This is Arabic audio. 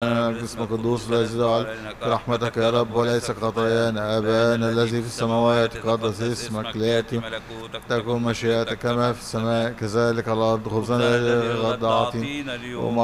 اسم قدوس لا يزال برحمتك يا رب وليس خطايانا. أبانا الذي في السماوات قدس اسمك، ليأتي ملكوتك، تكن مشيئتك كما في السماء كذلك على الأرض. خبزنا الذي غد غدا أعطينا أعطينا اليوم